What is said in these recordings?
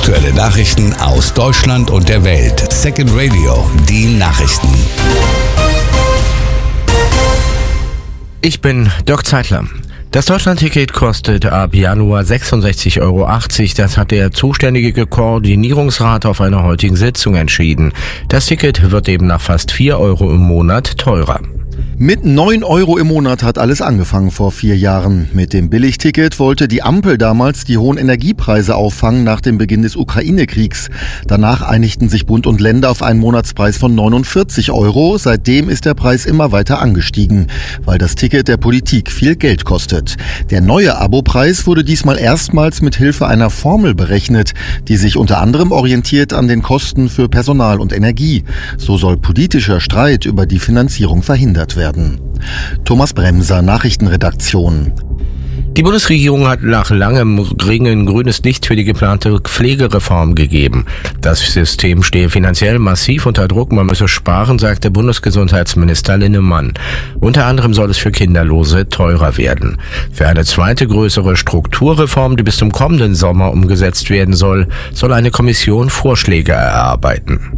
Aktuelle Nachrichten aus Deutschland und der Welt. Second Radio, die Nachrichten. Ich bin Dirk Zeitler. Das Deutschlandticket kostet ab Januar 66,80 €. Das hat der zuständige Koordinierungsrat auf einer heutigen Sitzung entschieden. Das Ticket wird eben nach fast 4 € im Monat teurer. Mit 9 € im Monat hat alles angefangen vor 4 Jahren. Mit dem Billigticket wollte die Ampel damals die hohen Energiepreise auffangen nach dem Beginn des Ukraine-Kriegs. Danach einigten sich Bund und Länder auf einen Monatspreis von 49 €. Seitdem ist der Preis immer weiter angestiegen, weil das Ticket der Politik viel Geld kostet. Der neue Abopreis wurde diesmal erstmals mit Hilfe einer Formel berechnet, die sich unter anderem orientiert an den Kosten für Personal und Energie. So soll politischer Streit über die Finanzierung verhindert werden. Thomas Bremser, Nachrichtenredaktion. Die Bundesregierung hat nach langem Ringen grünes Licht für die geplante Pflegereform gegeben. Das System stehe finanziell massiv unter Druck, man müsse sparen, sagte Bundesgesundheitsminister Linnemann. Unter anderem soll es für Kinderlose teurer werden. Für eine zweite größere Strukturreform, die bis zum kommenden Sommer umgesetzt werden soll eine Kommission Vorschläge erarbeiten.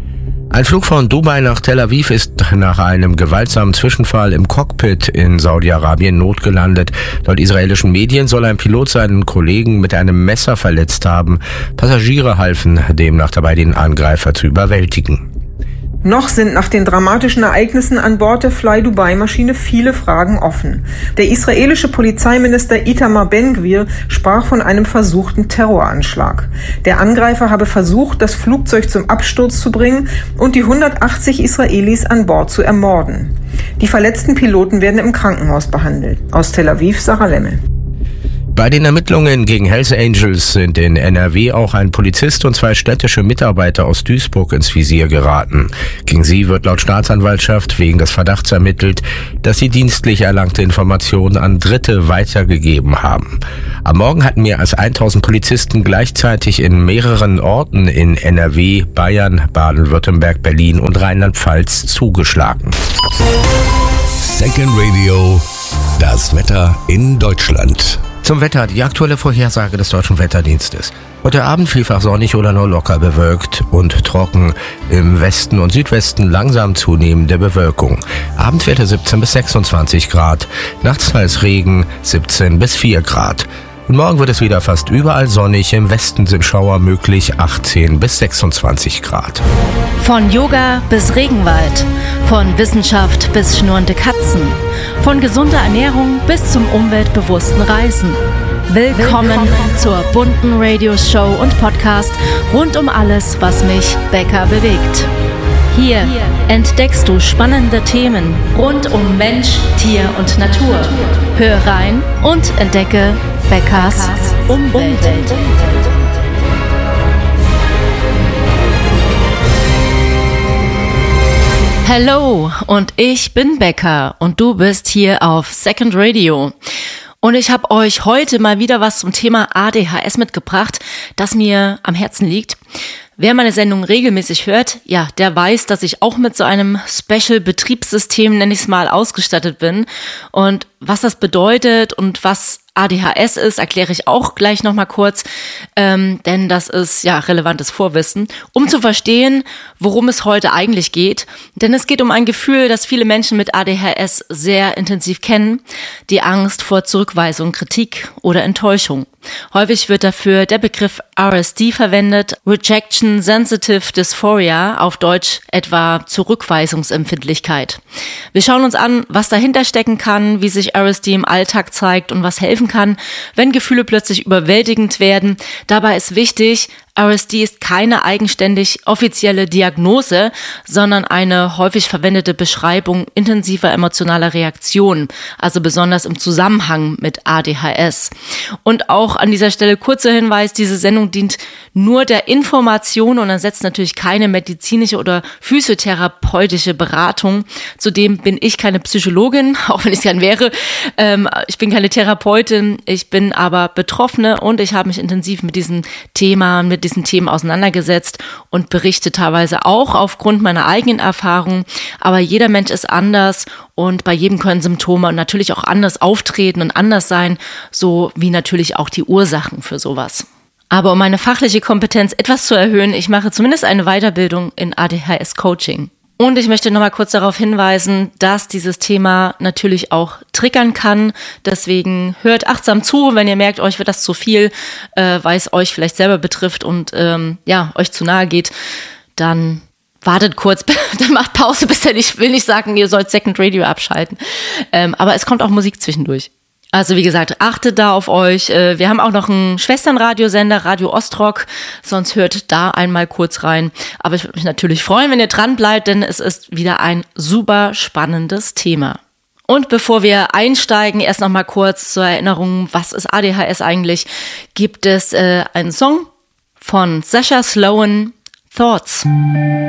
Ein Flug von Dubai nach Tel Aviv ist nach einem gewaltsamen Zwischenfall im Cockpit in Saudi-Arabien notgelandet. Laut israelischen Medien soll ein Pilot seinen Kollegen mit einem Messer verletzt haben. Passagiere halfen demnach dabei, den Angreifer zu überwältigen. Noch sind nach den dramatischen Ereignissen an Bord der Fly-Dubai-Maschine viele Fragen offen. Der israelische Polizeiminister Itamar Ben-Gvir sprach von einem versuchten Terroranschlag. Der Angreifer habe versucht, das Flugzeug zum Absturz zu bringen und die 180 Israelis an Bord zu ermorden. Die verletzten Piloten werden im Krankenhaus behandelt. Aus Tel Aviv, Sarah Lemmel. Bei den Ermittlungen gegen Hells Angels sind in NRW auch ein Polizist und 2 städtische Mitarbeiter aus Duisburg ins Visier geraten. Gegen sie wird laut Staatsanwaltschaft wegen des Verdachts ermittelt, dass sie dienstlich erlangte Informationen an Dritte weitergegeben haben. Am Morgen hatten mehr als 1000 Polizisten gleichzeitig in mehreren Orten in NRW, Bayern, Baden-Württemberg, Berlin und Rheinland-Pfalz zugeschlagen. Second Radio, das Wetter in Deutschland. Zum Wetter, die aktuelle Vorhersage des Deutschen Wetterdienstes. Heute Abend vielfach sonnig oder nur locker bewölkt und trocken. Im Westen und Südwesten langsam zunehmende Bewölkung. Abendwerte 17 bis 26 Grad. Nachts teils Regen 17 bis 4 Grad. Und morgen wird es wieder fast überall sonnig. Im Westen sind Schauer möglich 18 bis 26 Grad. Von Yoga bis Regenwald. Von Wissenschaft bis schnurrende Katzen. Von gesunder Ernährung bis zum umweltbewussten Reisen. Willkommen zur bunten Radioshow und Podcast rund um alles, was mich, Becca, bewegt. Hier entdeckst du spannende Themen rund um Mensch, Tier und Natur. Hör rein und entdecke Beccas Umwelt. Hallo, und ich bin Becca und du bist hier auf Second Radio. Und ich habe euch heute mal wieder was zum Thema ADHS mitgebracht, das mir am Herzen liegt. Wer meine Sendung regelmäßig hört, ja, der weiß, dass ich auch mit so einem Special-Betriebssystem, nenne ich es mal, ausgestattet bin. Und was das bedeutet und was ADHS ist, erkläre ich auch gleich nochmal kurz, denn das ist ja relevantes Vorwissen, um zu verstehen, worum es heute eigentlich geht. Denn es geht um ein Gefühl, das viele Menschen mit ADHS sehr intensiv kennen, die Angst vor Zurückweisung, Kritik oder Enttäuschung. Häufig wird dafür der Begriff RSD verwendet, Rejection Sensitive Dysphoria, auf Deutsch etwa Zurückweisungsempfindlichkeit. Wir schauen uns an, was dahinter stecken kann, wie sich RSD im Alltag zeigt und was helfen kann, wenn Gefühle plötzlich überwältigend werden. Dabei ist wichtig, RSD ist keine eigenständig offizielle Diagnose, sondern eine häufig verwendete Beschreibung intensiver emotionaler Reaktionen, also besonders im Zusammenhang mit ADHS. Und auch an dieser Stelle kurzer Hinweis, diese Sendung dient nur der Information und ersetzt natürlich keine medizinische oder physiotherapeutische Beratung. Zudem bin ich keine Psychologin, auch wenn ich es gern wäre. Ich bin keine Therapeutin, ich bin aber Betroffene und ich habe mich intensiv mit diesem Thema, mit diesen Themen auseinandergesetzt und berichte teilweise auch aufgrund meiner eigenen Erfahrungen. Aber jeder Mensch ist anders und bei jedem können Symptome natürlich auch anders auftreten und anders sein, so wie natürlich auch die Ursachen für sowas. Aber um meine fachliche Kompetenz etwas zu erhöhen, ich mache zumindest eine Weiterbildung in ADHS-Coaching. Und ich möchte nochmal kurz darauf hinweisen, dass dieses Thema natürlich auch triggern kann. Deswegen hört achtsam zu, wenn ihr merkt, euch wird das zu viel, weil es euch vielleicht selber betrifft und euch zu nahe geht, dann wartet kurz, dann macht Pause, ich will nicht sagen, ihr sollt Second Radio abschalten. Aber es kommt auch Musik zwischendurch. Also wie gesagt, achtet da auf euch. Wir haben auch noch einen Schwesternradiosender, Radio Ostrock, sonst hört da einmal kurz rein. Aber ich würde mich natürlich freuen, wenn ihr dran bleibt, denn es ist wieder ein super spannendes Thema. Und bevor wir einsteigen, erst noch mal kurz zur Erinnerung, was ist ADHS eigentlich, gibt es einen Song von Sasha Sloan, Thoughts.